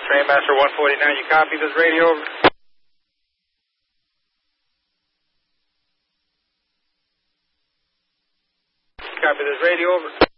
Trainmaster 149, you copy this radio? Copy this radio over.